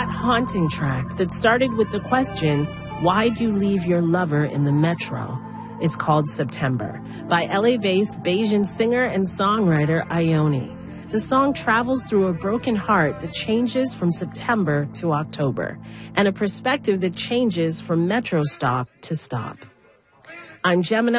That haunting track that started with the question, why'd you leave your lover in the metro, is called September by LA-based Bayesian singer and songwriter Ione. The song travels through a broken heart that changes from September to October and a perspective that changes from metro stop to stop. I'm Gemini.